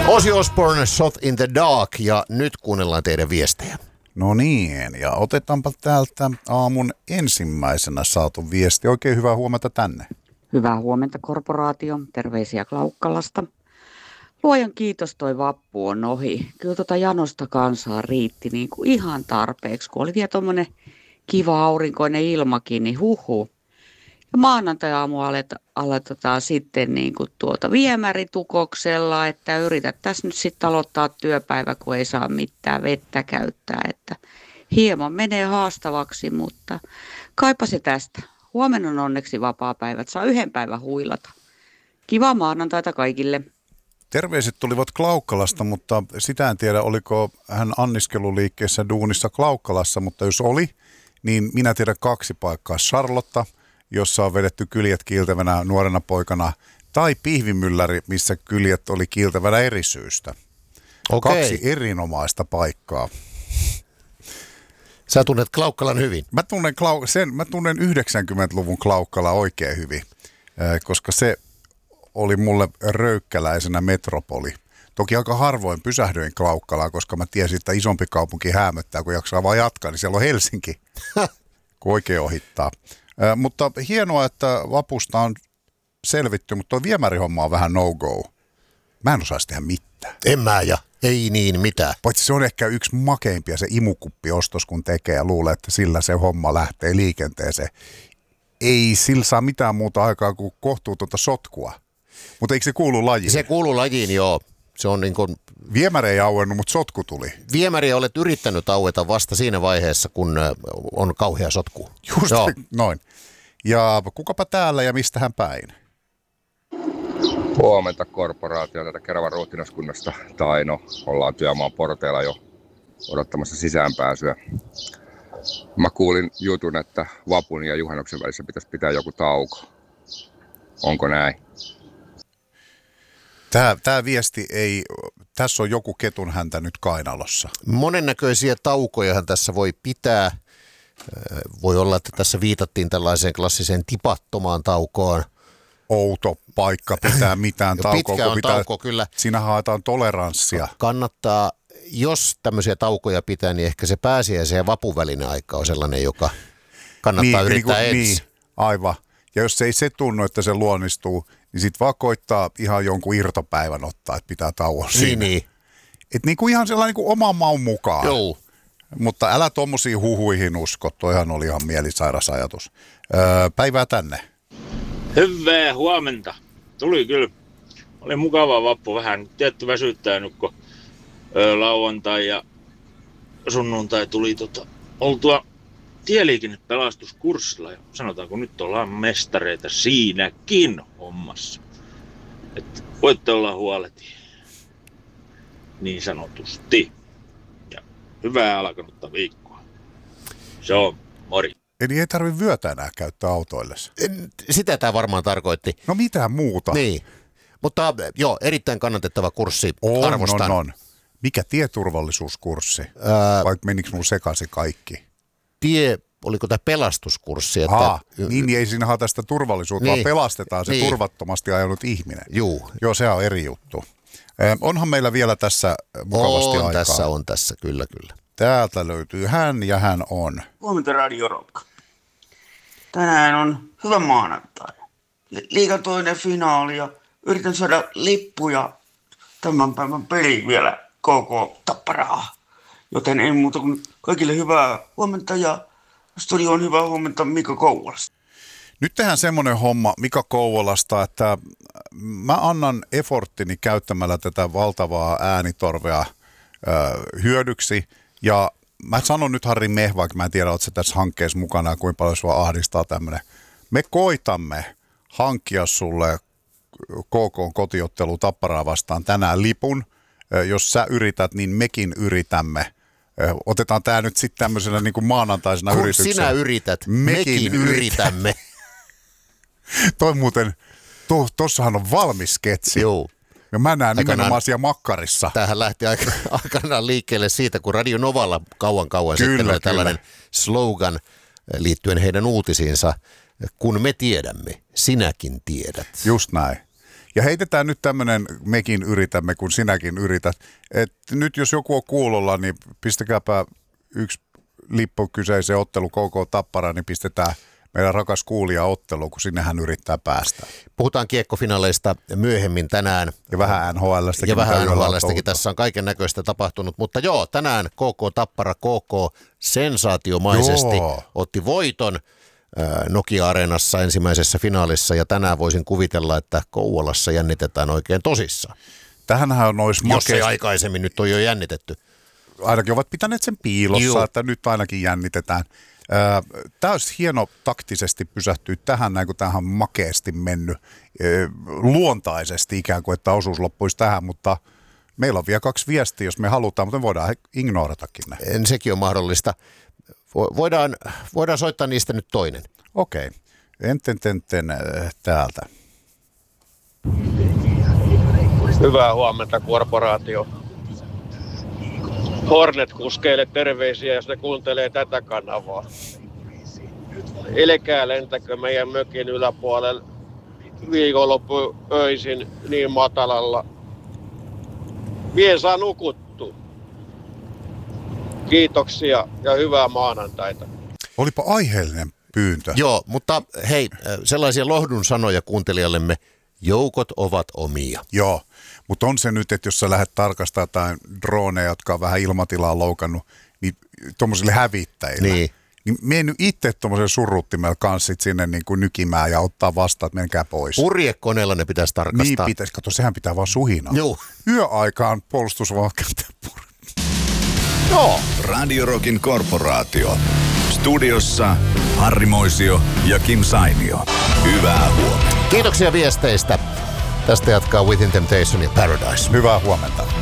Ozzy Osbourne, Shot in the Dark, ja nyt kuunnellaan teidän viestejä. No niin, ja otetaanpa täältä aamun ensimmäisenä saatu viesti. Oikein hyvää huomenta tänne. Hyvää huomenta korporaatio, terveisiä Klaukkalasta. Luojan kiitos, toi vappu on ohi. Kyllä janosta kansaa riitti niin kuin ihan tarpeeksi, kun oli vielä tommonen kiva aurinkoinen ilmakin, niin huhu. Ja maanantai-aamu aletetaan sitten niin kuin viemäritukoksella, että yritettäisiin nyt sitten aloittaa työpäivä, kun ei saa mitään vettä käyttää. Että hieman menee haastavaksi, mutta kaipa se tästä. Huomenna on onneksi vapaapäivät, saa yhden päivän huilata. Kivaa maanantaita kaikille. Terveiset tulivat Klaukkalasta, mutta sitä en tiedä, oliko hän anniskeluliikkeessä duunissa Klaukkalassa, mutta jos oli, niin minä tiedän 2 paikkaa. Charlotta, jossa on vedetty kyljet kiiltävänä nuorena poikana, tai Pihvimylläri, missä kyljet oli kiiltävänä eri syystä. Okei. 2 erinomaista paikkaa. Sä tunnet Klaukkalan hyvin. Mä tunnen 90-luvun Klaukkala oikein hyvin, koska se oli mulle röykkäläisenä metropoli. Toki aika harvoin pysähdyin Klaukkalaan, koska mä tiesin, että isompi kaupunki häämöttää, kun jaksaa vaan jatkaa, niin siellä on Helsinki, kun oikein ohittaa. Mutta hienoa, että vapusta on selvitty, mutta tuo viemärihomma on vähän no-go. Mä en osaisi tehdä mitään. En mä ja ei niin mitään. Paitsi se on ehkä yksi makeimpia se imukuppiostos, kun tekee ja luulee, että sillä se homma lähtee liikenteeseen. Ei sillä saa mitään muuta aikaa kuin kohtuutonta sotkua. Mutta eikö se kuulu lajiin? Se kuuluu lajiin, joo. Se on niin kuin... Viemäri ei auennut, mutta sotku tuli. Viemäriä olet yrittänyt aueta vasta siinä vaiheessa, kun on kauhea sotku. Just noin. Ja kukapa täällä ja mistähän päin? Huomenta korporaatio tätä Keravan ruhtinaskunnasta Taino. Ollaan työmaan porteilla jo odottamassa sisäänpääsyä. Mä kuulin jutun, että vapun ja juhannuksen välissä pitäisi pitää joku tauko. Onko näin? Tämä viesti ei, tässä on joku ketun häntä nyt kainalossa. Monennäköisiä taukojahan tässä voi pitää. Voi olla, että tässä viitattiin tällaiseen klassiseen tipattomaan taukoon. Outo paikka pitää mitään taukoa. Pitkä on tauko, kyllä. Siinä haetaan toleranssia. Kannattaa, jos tämmöisiä taukoja pitää, niin ehkä se pääsiäisen ja vapun välinen aika on sellainen, joka kannattaa yrittää ensin. Niin, aivan. Ja jos ei se tunnu, että se luonnistuu, niin sitten vaan koittaa ihan jonkun irtopäivän ottaa, että pitää tauon siinä. Niin. Että niinku ihan sellainen niinku oman maun mukaan. Joo. Mutta älä tommosiin huhuihin usko, toihan oli ihan mielisairas ajatus. Päivää tänne. Hyvää huomenta. Tuli kyllä. Oli mukava vappu, vähän tietty väsyttää nyt, kun lauantai ja sunnuntai tuli oltua tieliikennepelastuskurssilla. Ja sanotaanko nyt ollaan mestareita siinäkin hommassa. Että voitte olla huoleti niin sanotusti. Ja hyvää alkanutta viikkoa. Se on, mori. Eli ei tarvitse vyötä enää käyttää autoillesi. Sitä tämä varmaan tarkoitti. No mitään muuta. Niin, mutta joo, erittäin kannatettava kurssi, arvostan. On. Mikä tieturvallisuuskurssi? Vai menikö mun sekaisin kaikki? Oliko tämä pelastuskurssi? Niin ei siinä haeta sitä turvallisuutta, niin, vaan pelastetaan se turvattomasti ajanut ihminen. Joo, se on eri juttu. Onhan meillä vielä tässä mukavasti aikaa. On tässä, kyllä. Täältä löytyy hän ja hän on. Huomenta Radio Rock. Tänään on hyvä maanantai. Liigan toinen finaali ja yritän saada lippuja tämän päivän peliin vielä KK Tapparaa. Joten ei muuta kuin kaikille hyvää huomenta ja studioon hyvää huomenta Mika Kouvolasta. Nyt tehdään semmoinen homma Mika Kouvolasta, että mä annan efforttini käyttämällä tätä valtavaa äänitorvea hyödyksi. Ja mä sanon nyt Harri Meh, vaikka mä en tiedä, ootko sä tässä hankkeessa mukana ja kuinka paljon sua ahdistaa tämmöinen. Me koitamme hankkia sulle KK kotiottelu Tapparaa vastaan tänään lipun. Jos sä yrität, niin mekin yritämme. Otetaan tää nyt sitten tämmöisenä niin kuin maanantaisena yrityksenä. Kun sinä yrität, mekin yritämme. Toi muuten, tossahan on valmis sketsi. Joo. Ja mä näen nimenomaan siellä makkarissa. Tämähän lähti aikanaan liikkeelle siitä, kun Radio Novalla kauan sitten oli tällainen slogan liittyen heidän uutisiinsa. Kun me tiedämme, sinäkin tiedät. Just näin. Ja heitetään nyt tämmöinen, mekin yritämme, kun sinäkin yrität. Että nyt jos joku on kuulolla, niin pistäkääpä yksi lippu kyseiseen ottelu KK Tappara, niin pistetään meidän rakas kuulija ottelu, kun sinnehän yrittää päästä. Puhutaan kiekkofinaaleista myöhemmin tänään. Ja vähän NHL:stäkin. Ja vähän NHL:stäkin. Tässä on kaiken näköistä tapahtunut. Mutta joo, tänään KK Tappara, KK sensaatiomaisesti otti voiton Nokia-areenassa ensimmäisessä finaalissa. Ja tänään voisin kuvitella, että Kouvolassa jännitetään oikein tosissaan. Tähänhän olisi jos ei aikaisemmin nyt on jo jännitetty. Ainakin ovat pitäneet sen piilossa, että nyt ainakin jännitetään. Tämä olisi hieno taktisesti pysähtyä tähän, näin kun tämähän on makeasti mennyt luontaisesti ikään kuin, että osuus loppuisi tähän, mutta meillä on vielä 2 viestiä, jos me halutaan, mutta me voidaan ignoratakin ne. Sekin on mahdollista. Voidaan soittaa niistä nyt toinen. Okei. Täältä. Hyvää huomenta, korporaatio. Hornet-kuskeille terveisiä, jos ne kuuntelee tätä kanavaa. Älkää lentäkö meidän mökin yläpuolella viikonloppu öisin niin matalalla. Vie saa nukuttua. Kiitoksia ja hyvää maanantaita. Olipa aiheellinen pyyntö. Joo, mutta hei, sellaisia lohdun sanoja kuuntelijallemme. Joukot ovat omia. Joo, mutta on se nyt, että jos sä lähdet tarkastamaan jotain droneja, jotka on vähän ilmatilaa loukannut, niin tuommoisille hävittäjille. Niin mene itse tuommoiselle surruttimella kanssa sinne niin kuin nykimään ja ottaa vastaan, että menkää pois. Purjekoneella ne pitäisi tarkastaa. Niin pitäisi, kato, sehän pitää vaan suhinaa. Joo. Yöaikaan puolustusvoimat käyttää Joo. Radio Rockin korporaatio. Studiossa Harri Moisio ja Kim Sainio. Hyvää huomenta. Kiitoksia viesteistä. Tästä jatkaa Within Temptation ja Paradise. Hyvää huomenta.